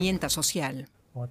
social.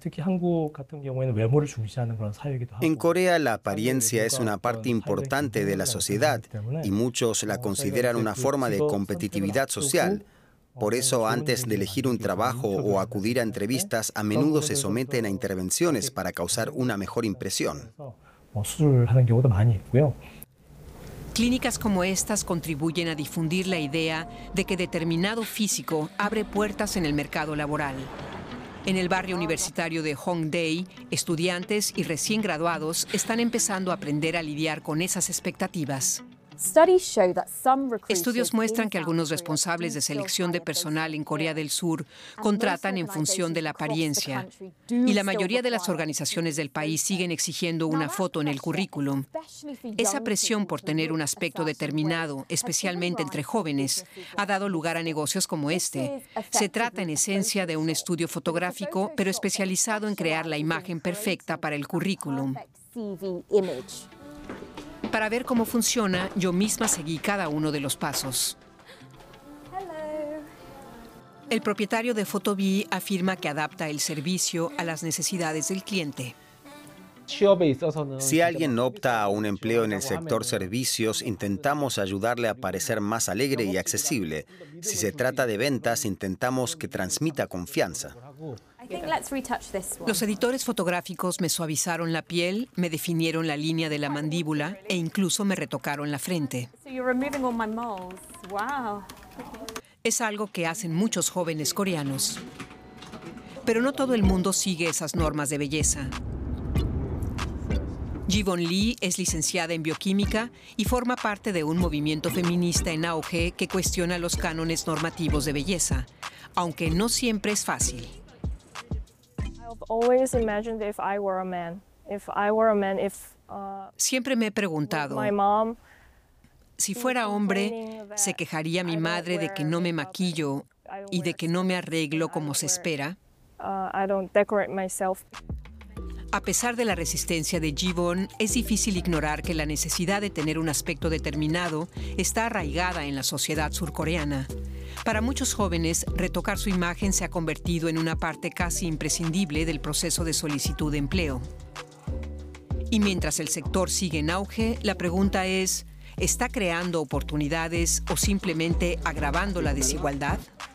En Corea la apariencia es una parte importante de la sociedad y muchos la consideran una forma de competitividad social. Por eso, antes de elegir un trabajo o acudir a entrevistas, a menudo se someten a intervenciones para causar una mejor impresión. Clínicas como estas contribuyen a difundir la idea de que determinado físico abre puertas en el mercado laboral. En el barrio universitario de Hongdae, estudiantes y recién graduados están empezando a aprender a lidiar con esas expectativas. Estudios muestran que algunos responsables de selección de personal en Corea del Sur contratan en función de la apariencia, y la mayoría de las organizaciones del país siguen exigiendo una foto en el currículum. Esa presión por tener un aspecto determinado, especialmente entre jóvenes, ha dado lugar a negocios como este. Se trata en esencia de un estudio fotográfico, pero especializado en crear la imagen perfecta para el currículum. Para ver cómo funciona, yo misma seguí cada uno de los pasos. El propietario de Photobee afirma que adapta el servicio a las necesidades del cliente. Si alguien opta a un empleo en el sector servicios, intentamos ayudarle a parecer más alegre y accesible. Si se trata de ventas, intentamos que transmita confianza. Los editores fotográficos me suavizaron la piel, me definieron la línea de la mandíbula e incluso me retocaron la frente. Es algo que hacen muchos jóvenes coreanos. Pero no todo el mundo sigue esas normas de belleza. Ji-Won Lee es licenciada en bioquímica y forma parte de un movimiento feminista en auge que cuestiona los cánones normativos de belleza, aunque no siempre es fácil. Siempre me he preguntado, si fuera hombre, ¿se quejaría mi madre de que no me maquillo y de que no me arreglo como se espera? A pesar de la resistencia de Ji-Won, es difícil ignorar que la necesidad de tener un aspecto determinado está arraigada en la sociedad surcoreana. Para muchos jóvenes, retocar su imagen se ha convertido en una parte casi imprescindible del proceso de solicitud de empleo. Y mientras el sector sigue en auge, la pregunta es, ¿está creando oportunidades o simplemente agravando la desigualdad?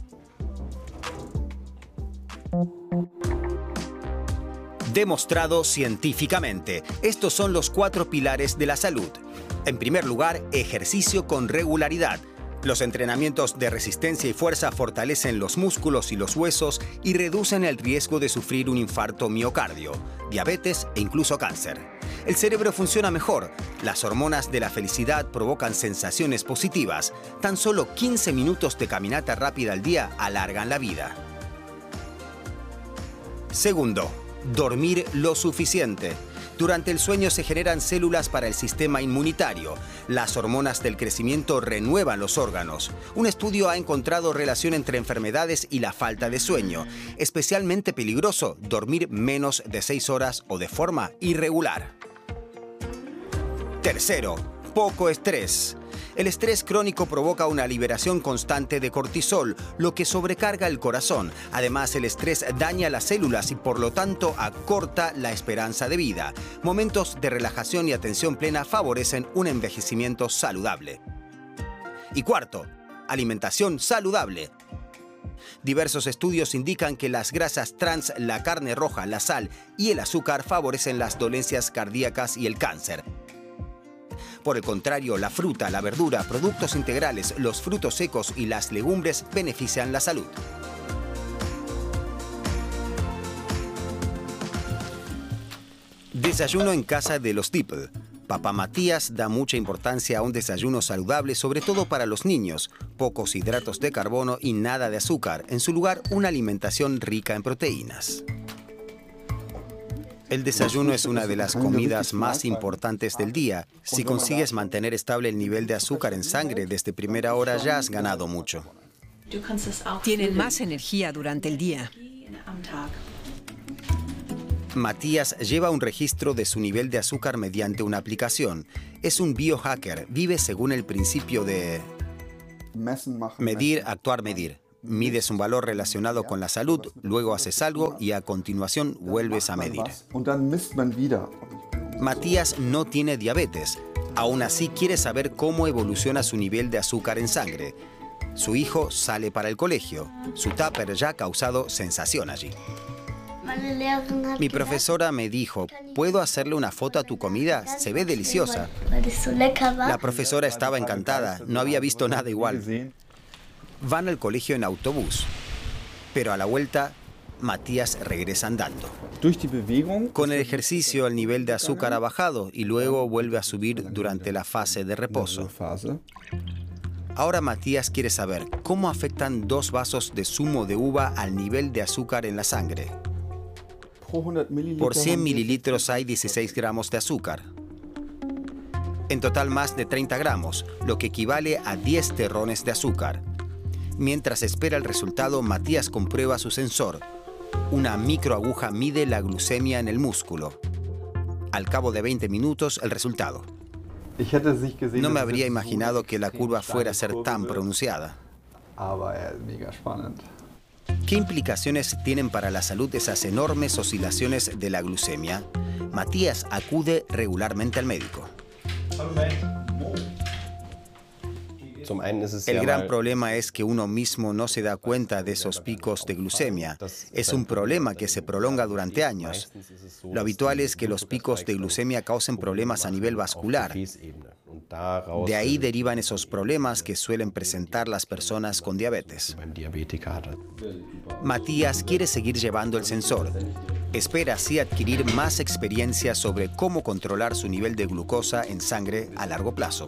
Demostrado científicamente. Estos son los 4 pilares de la salud. En primer lugar, ejercicio con regularidad. Los entrenamientos de resistencia y fuerza fortalecen los músculos y los huesos y reducen el riesgo de sufrir un infarto miocardio, diabetes e incluso cáncer. El cerebro funciona mejor. Las hormonas de la felicidad provocan sensaciones positivas. Tan solo 15 minutos de caminata rápida al día alargan la vida. Segundo, dormir lo suficiente. Durante el sueño se generan células para el sistema inmunitario. Las hormonas del crecimiento renuevan los órganos. Un estudio ha encontrado relación entre enfermedades y la falta de sueño. Especialmente peligroso dormir menos de 6 horas o de forma irregular. Tercero, poco estrés. El estrés crónico provoca una liberación constante de cortisol, lo que sobrecarga el corazón. Además, el estrés daña las células y por lo tanto acorta la esperanza de vida. Momentos de relajación y atención plena favorecen un envejecimiento saludable. Y cuarto, alimentación saludable. Diversos estudios indican que las grasas trans, la carne roja, la sal y el azúcar favorecen las dolencias cardíacas y el cáncer. Por el contrario, la fruta, la verdura, productos integrales, los frutos secos y las legumbres benefician la salud. Desayuno en casa de los Dipl. Papá Matías da mucha importancia a un desayuno saludable, sobre todo para los niños. Pocos hidratos de carbono y nada de azúcar. En su lugar, una alimentación rica en proteínas. El desayuno es una de las comidas más importantes del día. Si consigues mantener estable el nivel de azúcar en sangre desde primera hora, ya has ganado mucho. Tienen más energía durante el día. Matías lleva un registro de su nivel de azúcar mediante una aplicación. Es un biohacker. Vive según el principio de medir, actuar, medir. Mides un valor relacionado con la salud, luego haces algo y a continuación vuelves a medir. Matías no tiene diabetes. Aún así quiere saber cómo evoluciona su nivel de azúcar en sangre. Su hijo sale para el colegio. Su tupper ya ha causado sensación allí. Mi profesora me dijo, ¿puedo hacerle una foto a tu comida? Se ve deliciosa. La profesora estaba encantada, no había visto nada igual. Van al colegio en autobús, pero a la vuelta, Matías regresa andando. Con el ejercicio, el nivel de azúcar ha bajado y luego vuelve a subir durante la fase de reposo. Ahora Matías quiere saber cómo afectan 2 vasos de zumo de uva al nivel de azúcar en la sangre. Por 100 mililitros hay 16 gramos de azúcar. En total más de 30 gramos, lo que equivale a 10 terrones de azúcar. Mientras espera el resultado, Matías comprueba su sensor. Una microaguja mide la glucemia en el músculo. Al cabo de 20 minutos, el resultado. No me habría imaginado que la curva fuera a ser tan pronunciada. ¿Qué implicaciones tienen para la salud esas enormes oscilaciones de la glucemia? Matías acude regularmente al médico. El gran problema es que uno mismo no se da cuenta de esos picos de glucemia. Es un problema que se prolonga durante años. Lo habitual es que los picos de glucemia causen problemas a nivel vascular. De ahí derivan esos problemas que suelen presentar las personas con diabetes. Matías quiere seguir llevando el sensor. Espera así adquirir más experiencia sobre cómo controlar su nivel de glucosa en sangre a largo plazo.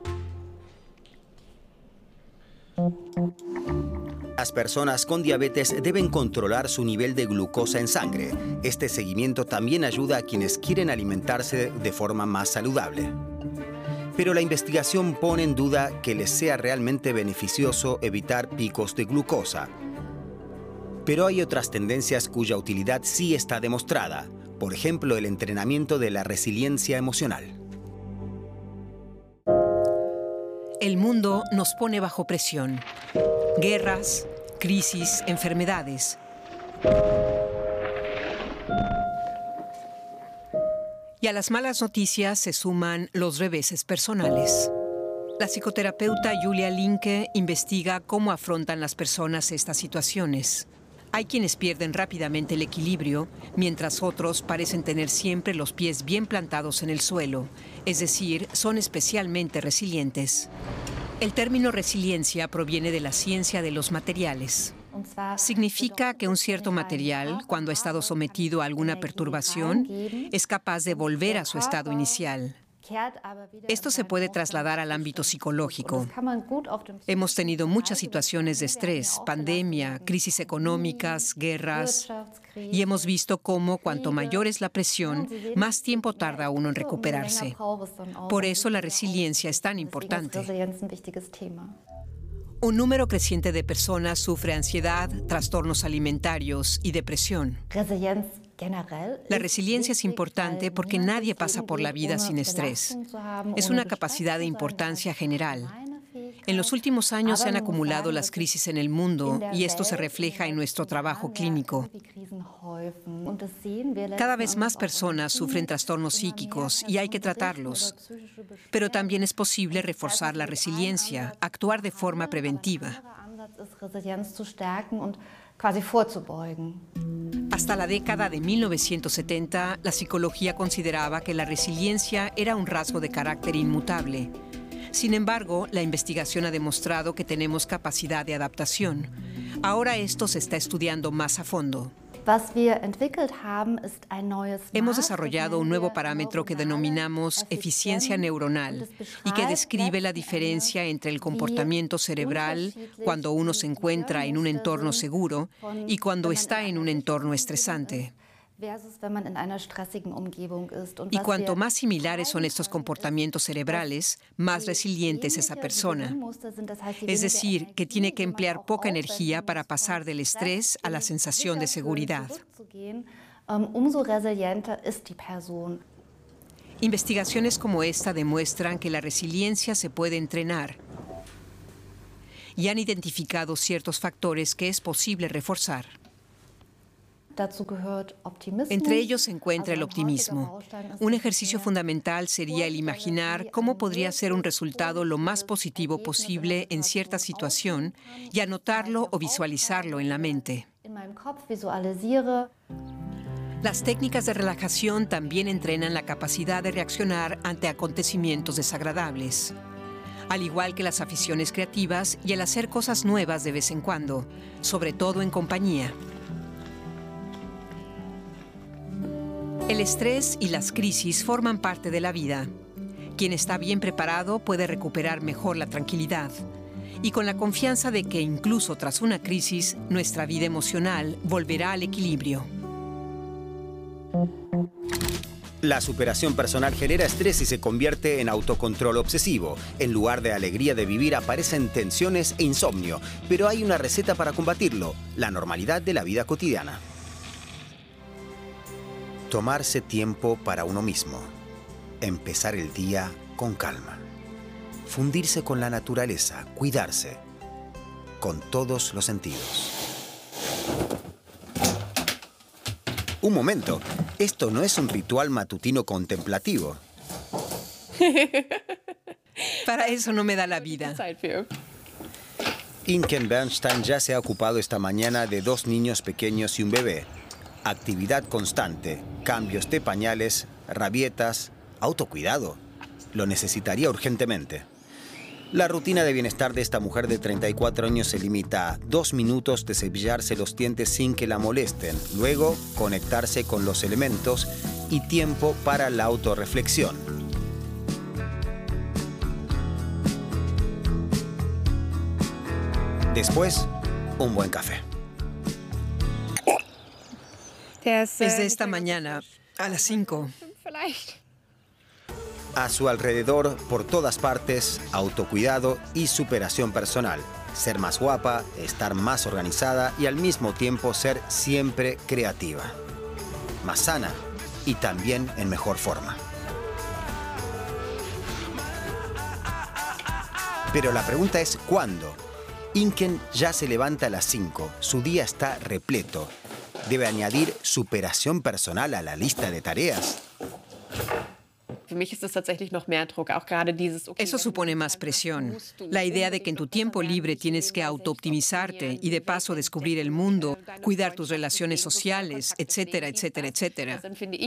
Las personas con diabetes deben controlar su nivel de glucosa en sangre. Este seguimiento también ayuda a quienes quieren alimentarse de forma más saludable. Pero la investigación pone en duda que les sea realmente beneficioso evitar picos de glucosa. Pero hay otras tendencias cuya utilidad sí está demostrada. Por ejemplo, el entrenamiento de la resiliencia emocional. El mundo nos pone bajo presión. Guerras, crisis, enfermedades. Y a las malas noticias se suman los reveses personales. La psicoterapeuta Julia Linke investiga cómo afrontan las personas estas situaciones. Hay quienes pierden rápidamente el equilibrio, mientras otros parecen tener siempre los pies bien plantados en el suelo, es decir, son especialmente resilientes. El término resiliencia proviene de la ciencia de los materiales. Significa que un cierto material, cuando ha estado sometido a alguna perturbación, es capaz de volver a su estado inicial. Esto se puede trasladar al ámbito psicológico. Hemos tenido muchas situaciones de estrés, pandemia, crisis económicas, guerras, y hemos visto cómo cuanto mayor es la presión, más tiempo tarda uno en recuperarse. Por eso la resiliencia es tan importante. Un número creciente de personas sufre ansiedad, trastornos alimentarios y depresión. La resiliencia es importante porque nadie pasa por la vida sin estrés. Es una capacidad de importancia general. En los últimos años se han acumulado las crisis en el mundo y esto se refleja en nuestro trabajo clínico. Cada vez más personas sufren trastornos psíquicos y hay que tratarlos. Pero también es posible reforzar la resiliencia, actuar de forma preventiva. Hasta la década de 1970, la psicología consideraba que la resiliencia era un rasgo de carácter inmutable. Sin embargo, la investigación ha demostrado que tenemos capacidad de adaptación. Ahora esto se está estudiando más a fondo. Hemos desarrollado un nuevo parámetro que denominamos eficiencia neuronal y que describe la diferencia entre el comportamiento cerebral cuando uno se encuentra en un entorno seguro y cuando está en un entorno estresante. Y cuanto más similares son estos comportamientos cerebrales, más resiliente es esa persona. Es decir, que tiene que emplear poca energía para pasar del estrés a la sensación de seguridad. Investigaciones como esta demuestran que la resiliencia se puede entrenar. y han identificado ciertos factores que es posible reforzar. Entre ellos se encuentra el optimismo. Un ejercicio fundamental sería el imaginar cómo podría ser un resultado lo más positivo posible en cierta situación y anotarlo o visualizarlo en la mente. Las técnicas de relajación también entrenan la capacidad de reaccionar ante acontecimientos desagradables, al igual que las aficiones creativas y el hacer cosas nuevas de vez en cuando, sobre todo en compañía. El estrés y las crisis forman parte de la vida. Quien está bien preparado puede recuperar mejor la tranquilidad y con la confianza de que incluso tras una crisis, nuestra vida emocional volverá al equilibrio. La superación personal genera estrés y se convierte en autocontrol obsesivo. En lugar de alegría de vivir aparecen tensiones e insomnio. Pero hay una receta para combatirlo: la normalidad de la vida cotidiana. Tomarse tiempo para uno mismo. Empezar el día con calma. Fundirse con la naturaleza, cuidarse. Con todos los sentidos. Un momento, esto no es un ritual matutino contemplativo. Para eso no me da la vida. Inken Bernstein ya se ha ocupado esta mañana de 2 niños pequeños y un bebé. Actividad constante, cambios de pañales, rabietas, autocuidado. Lo necesitaría urgentemente. La rutina de bienestar de esta mujer de 34 años se limita a 2 minutos de cepillarse los dientes sin que la molesten, luego conectarse con los elementos y tiempo para la autorreflexión. Después, un buen café. Desde esta mañana, a las 5. A su alrededor, por todas partes, autocuidado y superación personal. Ser más guapa, estar más organizada y al mismo tiempo ser siempre creativa. Más sana y también en mejor forma. Pero la pregunta es ¿cuándo? Inken ya se levanta a las 5. Su día está repleto. ¿Debe añadir superación personal a la lista de tareas? Eso supone más presión. La idea de que en tu tiempo libre tienes que autooptimizarte y de paso descubrir el mundo, cuidar tus relaciones sociales, etcétera, etcétera, etcétera.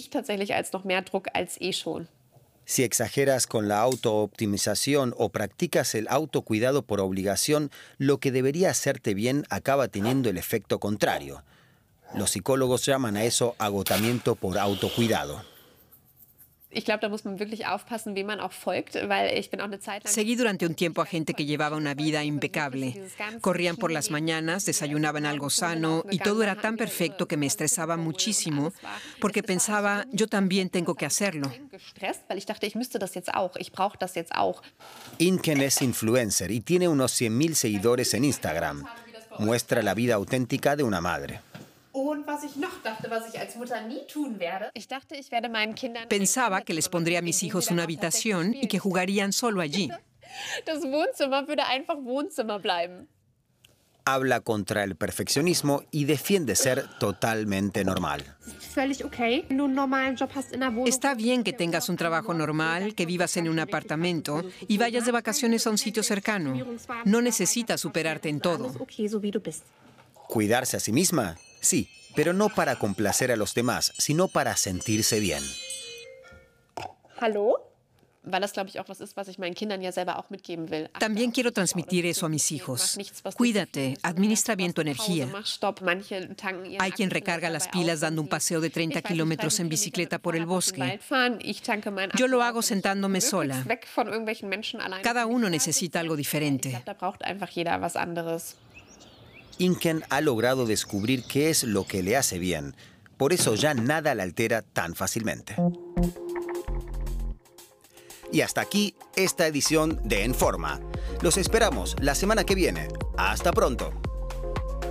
Si exageras con la autooptimización o practicas el autocuidado por obligación, lo que debería hacerte bien acaba teniendo el efecto contrario. Los psicólogos llaman a eso agotamiento por autocuidado. Seguí durante un tiempo a gente que llevaba una vida impecable. Corrían por las mañanas, desayunaban algo sano y todo era tan perfecto que me estresaba muchísimo porque pensaba, yo también tengo que hacerlo. Inken es influencer y tiene unos 100.000 seguidores en Instagram. Muestra la vida auténtica de una madre. Pensaba que les pondría a mis hijos una habitación y que jugarían solo allí. Habla contra el perfeccionismo y defiende ser totalmente normal. Está bien que tengas un trabajo normal, que vivas en un apartamento y vayas de vacaciones a un sitio cercano. No necesitas superarte en todo. ¿Cuidarse a sí misma? Sí, pero no para complacer a los demás, sino para sentirse bien. También quiero transmitir eso a mis hijos. Cuídate, administra bien tu energía. Hay quien recarga las pilas dando un paseo de 30 kilómetros en bicicleta por el bosque. Yo lo hago sentándome sola. Cada uno necesita algo diferente. Inken ha logrado descubrir qué es lo que le hace bien. Por eso ya nada la altera tan fácilmente. Y hasta aquí esta edición de En Forma. Los esperamos la semana que viene. ¡Hasta pronto!